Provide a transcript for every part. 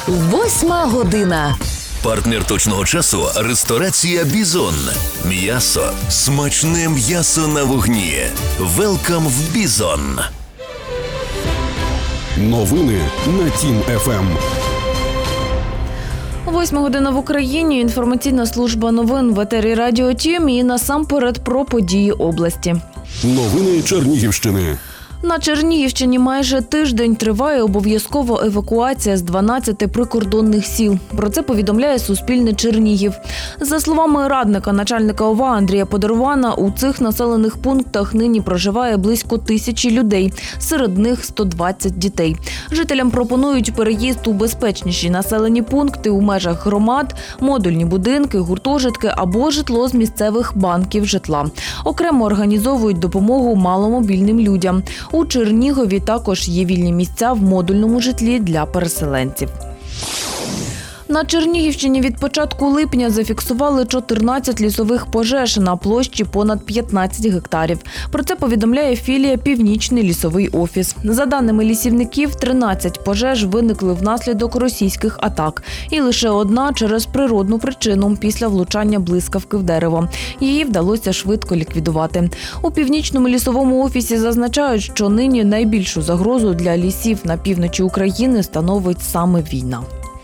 Восьма година. Партнер точного часу – ресторація «Бізон». М'ясо. Смачне м'ясо на вогні. Велкам в «Бізон». Новини на Тім ФМ. 8 година в Україні. Інформаційна служба новин в етері Радіо Тім і насамперед про події області. Новини Чернігівщини. На Чернігівщині майже тиждень триває обов'язкова евакуація з 12 прикордонних сіл. Про це повідомляє Суспільне Чернігів. За словами радника начальника ОВА Андрія Подорвана, у цих населених пунктах нині проживає близько 1000 людей, серед них 120 дітей. Жителям пропонують переїзд у безпечніші населені пункти у межах громад, модульні будинки, гуртожитки або житло з місцевих банків житла. Окремо організовують допомогу маломобільним людям. У Чернігові також є вільні місця в модульному житлі для переселенців. На Чернігівщині від початку липня зафіксували 14 лісових пожеж на площі понад 15 гектарів. Про це повідомляє філія «Північний лісовий офіс». За даними лісівників, 13 пожеж виникли внаслідок російських атак. І лише одна через природну причину – після влучання блискавки в дерево. Її вдалося швидко ліквідувати. У «Північному лісовому офісі» зазначають, що нині найбільшу загрозу для лісів на півночі України становить саме війна.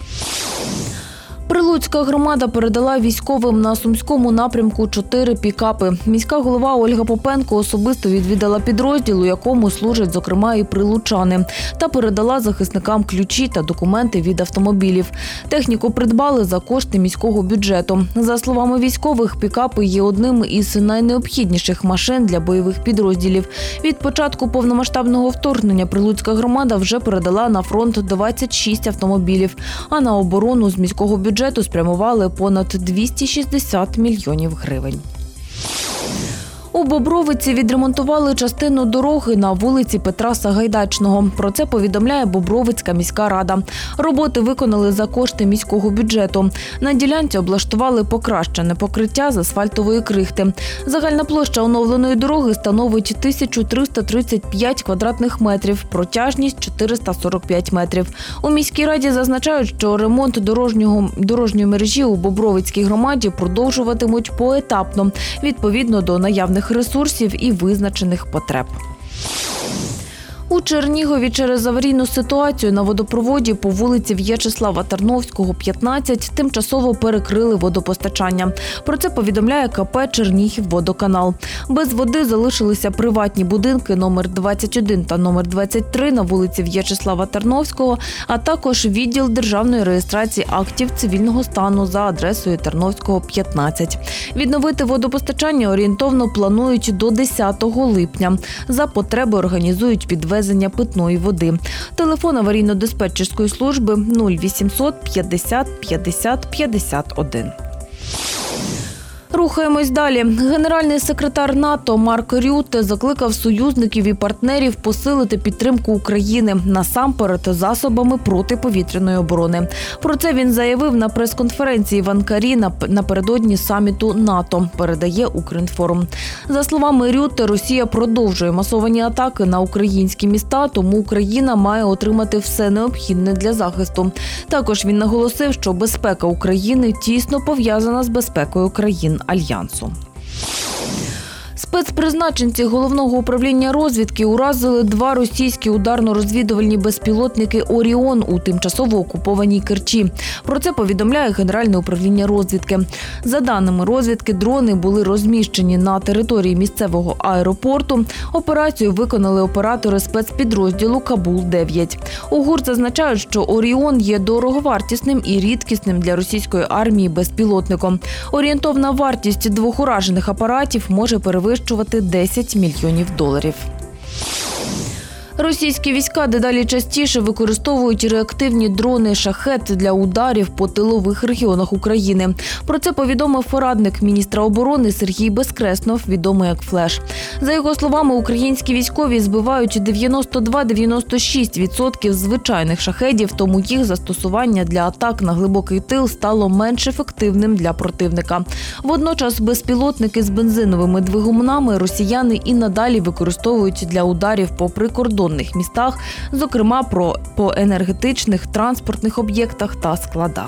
Прилуцька громада передала військовим на Сумському напрямку 4 пікапи. Міська голова Ольга Попенко особисто відвідала підрозділ, у якому служать, зокрема, і прилучани, та передала захисникам ключі та документи від автомобілів. Техніку придбали за кошти міського бюджету. За словами військових, пікапи є одним із найнеобхідніших машин для бойових підрозділів. Від початку повномасштабного вторгнення Прилуцька громада вже передала на фронт 26 автомобілів, а на оборону з міського бюджету спрямували понад 260 мільйонів гривень. У Бобровиці відремонтували частину дороги на вулиці Петра Сагайдачного. Про це повідомляє Бобровицька міська рада. Роботи виконали за кошти міського бюджету. На ділянці облаштували покращене покриття з асфальтової крихти. Загальна площа оновленої дороги становить 1335 квадратних метрів, протяжність 445 метрів. У міській раді зазначають, що ремонт дорожньої мережі у Бобровицькій громаді продовжуватимуть поетапно, відповідно до наявних ресурсів і визначених потреб. У Чернігові через аварійну ситуацію на водопроводі по вулиці В'ячеслава Тарновського, 15, тимчасово перекрили водопостачання. Про це повідомляє КП «Чернігівводоканал». Без води залишилися приватні будинки номер 21 та номер 23 на вулиці В'ячеслава Тарновського, а також відділ державної реєстрації актів цивільного стану за адресою Тарновського, 15. Відновити водопостачання орієнтовно планують до 10 липня. За потреби організують підвезення питної води. Телефон аварійно-диспетчерської служби 0800 50 50 51. Рухаємось далі. Генеральний секретар НАТО Марк Рютте закликав союзників і партнерів посилити підтримку України, насамперед засобами протиповітряної оборони. Про це він заявив на прес-конференції в Анкарі напередодні саміту НАТО, передає Укрінформ. За словами Рютте, Росія продовжує масовані атаки на українські міста, тому Україна має отримати все необхідне для захисту. Також він наголосив, що безпека України тісно пов'язана з безпекою країн Альянсу. Спецпризначенці Головного управління розвідки уразили 2 російські ударно-розвідувальні безпілотники «Оріон» у тимчасово окупованій Керчі. Про це повідомляє Генеральне управління розвідки. За даними розвідки, дрони були розміщені на території місцевого аеропорту. Операцію виконали оператори спецпідрозділу «Кабул-9». У ГУР зазначають, що «Оріон» є дороговартісним і рідкісним для російської армії безпілотником. Орієнтовна вартість 2 уражених апаратів може перевищувати $10 мільйонів. Російські війська дедалі частіше використовують реактивні дрони «Шахед» для ударів по тилових регіонах України. Про це повідомив радник міністра оборони Сергій Безкреснов, відомий як «Флеш». За його словами, українські військові збивають 92-96% звичайних «Шахедів», тому їх застосування для атак на глибокий тил стало менш ефективним для противника. Водночас безпілотники з бензиновими двигунами росіяни і надалі використовують для ударів по прикордонних прикордонних містах, зокрема по енергетичних, транспортних об'єктах та складах.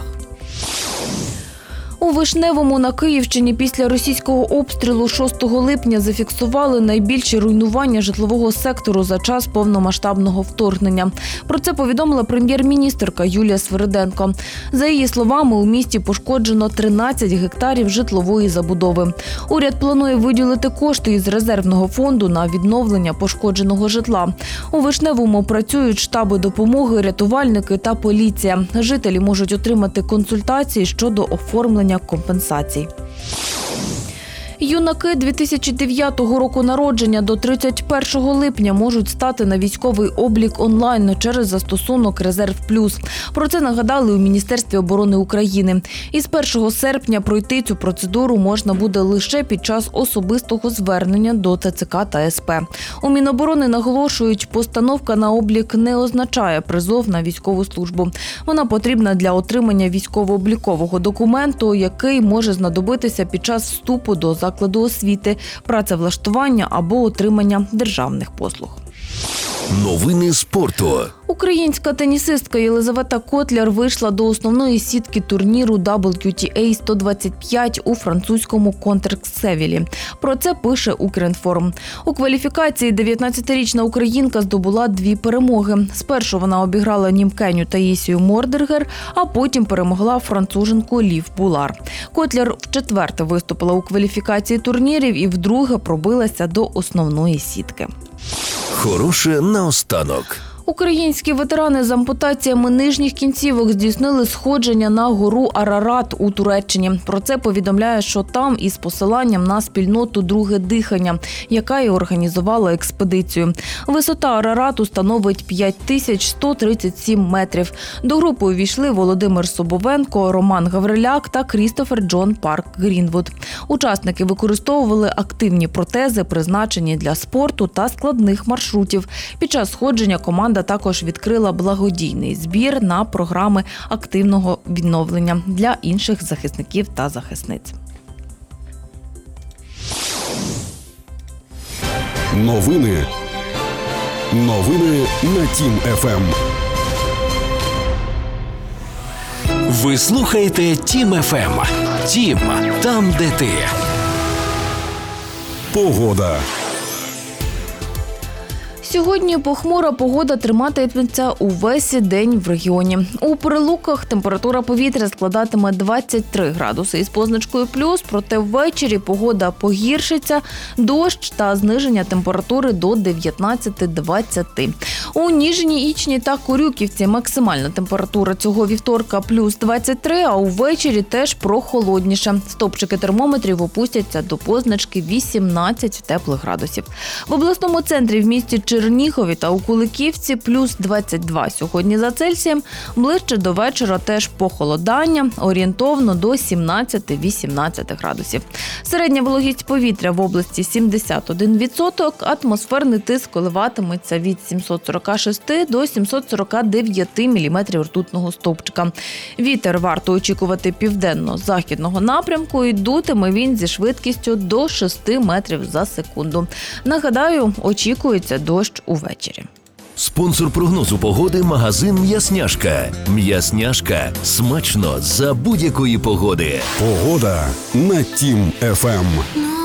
У Вишневому на Київщині після російського обстрілу 6 липня зафіксували найбільші руйнування житлового сектору за час повномасштабного вторгнення. Про це повідомила прем'єр-міністерка Юлія Свириденко. За її словами, у місті пошкоджено 13 гектарів житлової забудови. Уряд планує виділити кошти із резервного фонду на відновлення пошкодженого житла. У Вишневому працюють штаби допомоги, рятувальники та поліція. Жителі можуть отримати консультації щодо оформлення компенсацій. Юнаки 2009 року народження до 31 липня можуть стати на військовий облік онлайн через застосунок «Резерв Плюс». Про це нагадали у Міністерстві оборони України. Із 1 серпня пройти цю процедуру можна буде лише під час особистого звернення до ТЦК та СП. У Міноборони наголошують, постановка на облік не означає призов на військову службу. Вона потрібна для отримання військово-облікового документу, який може знадобитися під час вступу до закладу освіти, працевлаштування або отримання державних послуг. Новини спорту. Українська тенісистка Єлизавета Котляр вийшла до основної сітки турніру WTA 125 у французькому Контекст-Севілі. Про це пише Укрінформ. У кваліфікації 19-річна українка здобула 2 перемоги. Спершу вона обіграла німкеню Таїсію Мордергер, а потім перемогла француженку Лів Булар. Котляр вчетверте виступила у кваліфікації турнірів і вдруге пробилася до основної сітки. Хороше наостанок. Українські ветерани з ампутаціями нижніх кінцівок здійснили сходження на гору Арарат у Туреччині. Про це повідомляє, що там із посиланням на спільноту «Друге дихання», яка і організувала експедицію. Висота Арарату становить 5137 метрів. До групи увійшли Володимир Собовенко, Роман Гавриляк та Крістофер Джон Парк Грінвуд. Учасники використовували активні протези, призначені для спорту та складних маршрутів. Під час сходження команда також відкрила благодійний збір на програми активного відновлення для інших захисників та захисниць. Новини на Тім ФМ. Ви слухаєте Тім ФМ. Тім – там, де ти. Погода. Сьогодні похмура погода триматиметься увесь день в регіоні. У Прилуках температура повітря складатиме 23 градуси із позначкою плюс, проте ввечері погода погіршиться, дощ та зниження температури до 19-20. У Ніжній, Ічні та Корюківці максимальна температура цього вівторка плюс 23, а увечері теж прохолодніше. Стопчики термометрів опустяться до позначки 18 теплих градусів. В обласному центрі в місті Чернігові та у Куликівці плюс 22 сьогодні за Цельсієм. Ближче до вечора теж похолодання, орієнтовно до 17-18 градусів. Середня вологість повітря в області 71%, атмосферний тиск коливатиметься від 746 до 749 мм ртутного стовпчика. Вітер варто очікувати південно-західного напрямку і дутиме він зі швидкістю до 6 метрів за секунду. Нагадаю, очікується дощ увечері. Спонсор прогнозу погоди – магазин «М'ясняшка». «М'ясняшка» – смачно за будь-якої погоди. Погода на Тім ФМ.